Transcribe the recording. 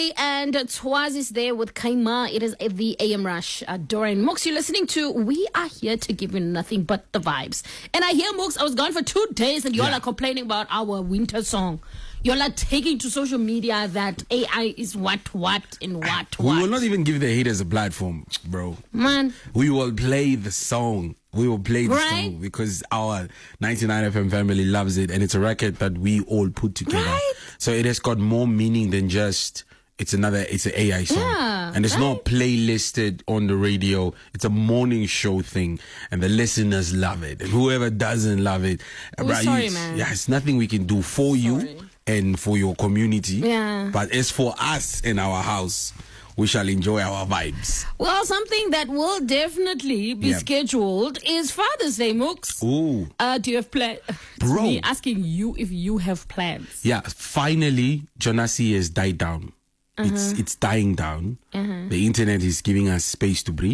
And Twaz is there with Kaima. It is the AM Rush. Dorian Mooks, you're listening to We Are Here to Give You Nothing But the Vibes. And I hear, Mooks, I was gone for 2 days and y'all are complaining about our winter song. You're like taking to social media that AI is what. We will not even give the haters a platform, bro. Man. We will play the song. We will play the song because our 99 FM family loves it, and it's a record that we all put together. Right? So it has got more meaning than just it's an AI song. Yeah, and it's not playlisted on the radio. It's a morning show thing, and the listeners love it. And whoever doesn't love it, sorry, man. Yeah, it's nothing we can do for you and for your community. Yeah. But as for us in our house, we shall enjoy our vibes. Well, something that will definitely be scheduled is Father's Day, Mooks. Ooh. Do you have plans? Bro. Me asking you if you have plans. Yeah, finally, Jonasi has died down. It's dying down. The internet is giving us space to breathe.